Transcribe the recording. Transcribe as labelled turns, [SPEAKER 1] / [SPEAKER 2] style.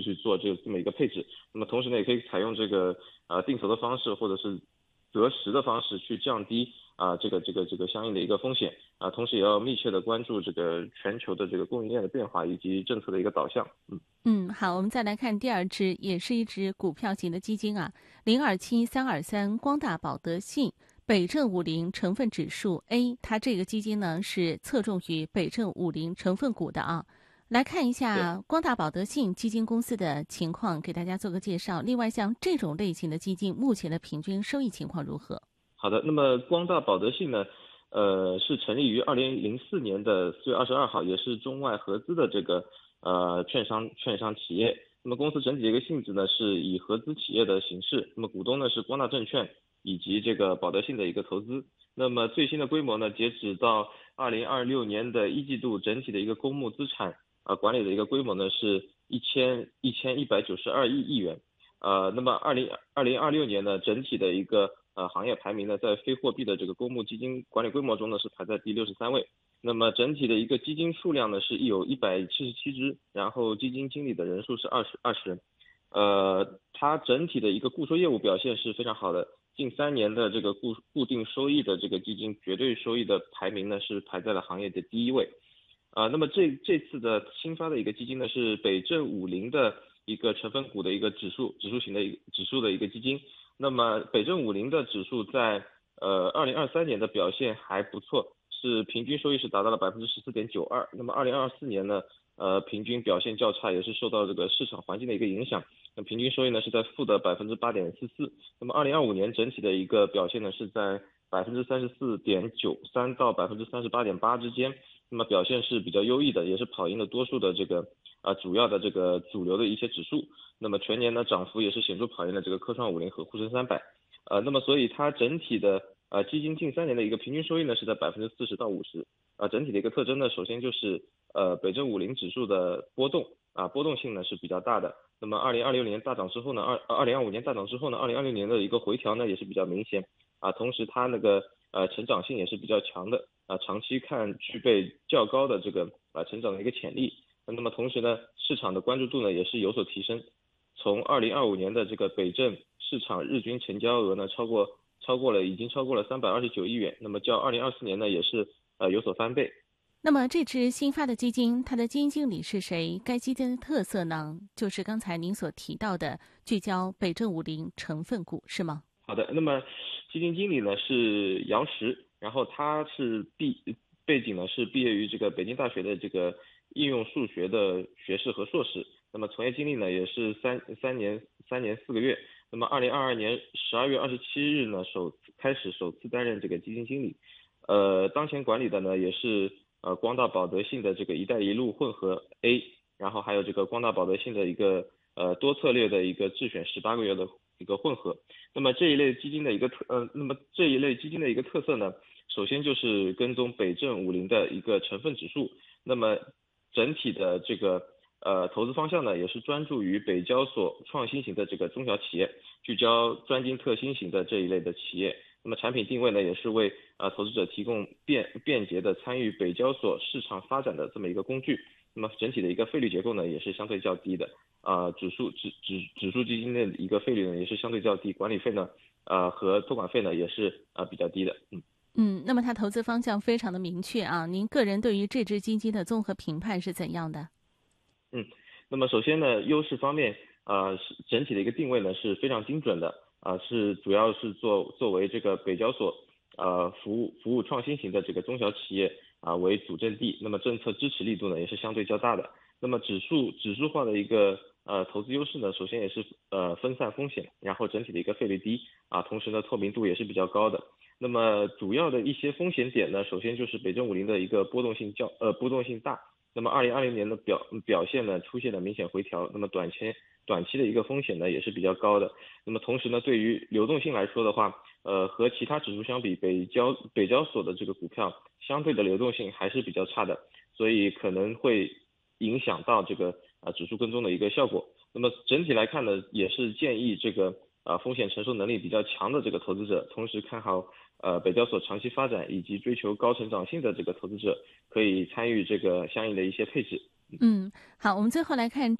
[SPEAKER 1] 去做这么一个配置。那么同时呢，也可以采用这个定投的方式或者是择时的方式去降低这个相应的一个风险同时也要密切的关注这个全球的这个供应链的变化以及政策的一个导向。
[SPEAKER 2] 好，我们再来看第二只，也是一只股票型的基金啊，027323光大保德信北证50成分指数 A， 它这个基金呢是侧重于北证50成分股的啊。来看一下光大保德信基金公司的情况，给大家做个介绍。另外，像这种类型的基金，目前的平均收益情况如何？
[SPEAKER 1] 好的，那么光大保德信呢，是成立于2004年的4月22号，也是中外合资的这个券商企业。那么公司整体的一个性质呢，是以合资企业的形式，那么股东呢是光大证券以及这个保德信的一个投资。那么最新的规模呢，截止到2026年的一季度，整体的一个公募资产管理的一个规模呢是1192亿元。那么2026年呢，整体的一个行业排名呢，在非货币的这个公募基金管理规模中呢，是排在第63位。那么整体的一个基金数量呢，是有177只，然后基金经理的人数是20人。它整体的一个固收业务表现是非常好的，近3年的这个固定收益的这个基金绝对收益的排名呢，是排在了行业的第1位。那么这次的新发的一个基金呢，是北证50的一个成分股的一个指数型的指数的一个基金。那么北证50的指数在2023年的表现还不错，是平均收益是达到了14.92%。那么2024年呢，平均表现较差，也是受到这个市场环境的一个影响。那平均收益呢是在负的8.44%。那么2025年整体的一个表现呢是在34.93%到38.8%之间。那么表现是比较优异的，也是跑赢了多数的这个主要的这个主流的一些指数。那么全年呢涨幅也是显著跑赢了这个科创50和沪深300。那么所以它整体的基金近3年的一个平均收益呢是在40%到50%。整体的一个特征呢，首先就是北证50指数的波动性呢是比较大的。那么2026年大涨之后呢，2025年大涨之后呢，2026年的一个回调呢也是比较明显同时它那个成长性也是比较强的长期看具备较高的这个成长的一个潜力。那么同时呢，市场的关注度呢也是有所提升。从2025年的这个北证市场日均成交额呢已经超过了329亿元，那么较2024年呢也是有所翻倍。
[SPEAKER 2] 那么这支新发的基金，它的基金经理是谁？该基金的特色呢，就是刚才您所提到的聚焦北证50成分股，是吗？
[SPEAKER 1] 好的，那么基金经理呢是杨石，然后他是背景呢是毕业于这个北京大学的这个应用数学的学士和硕士。那么从业经历呢也是3年4个月。那么2022年12月27日呢开始首次担任这个基金经理。当前管理的呢也是光大保德信的这个一带一路混合 A， 然后还有这个光大保德信的一个多策略的一个自选18个月的一个混合。那么这一类基金的一个特色呢，首先就是跟踪北证50的一个成分指数。那么整体的这个投资方向呢，也是专注于北交所创新型的这个中小企业，聚焦专精特新型的这一类的企业。那么产品定位呢，也是为投资者提供便捷的参与北交所市场发展的这么一个工具。那么整体的一个费率结构呢，也是相对较低的。指数基金的一个费率呢，也是相对较低，管理费呢，和托管费呢，也是比较低的。
[SPEAKER 2] 那么它投资方向非常的明确啊。您个人对于这支基金的综合评判是怎样的？
[SPEAKER 1] 那么首先呢，优势方面，整体的一个定位呢是非常精准的，是主要是作为这个北交所服务创新型的这个中小企业为主阵地。那么政策支持力度呢也是相对较大的。那么指数化的一个投资优势呢，首先也是分散风险，然后整体的一个费率低同时呢透明度也是比较高的。那么主要的一些风险点呢，首先就是北证50的一个波动性大。那么2020年的表现呢出现了明显回调，那么短期的一个风险呢也是比较高的。那么同时呢，对于流动性来说的话，和其他指数相比，北交所的这个股票相对的流动性还是比较差的，所以可能会影响到这个指数跟踪的一个效果。那么整体来看呢，也是建议这个风险承受能力比较强的这个投资者，同时看好北交所长期发展以及追求高成长性的这个投资者，可以参与这个相应的一些配置。
[SPEAKER 2] 好，我们最后来看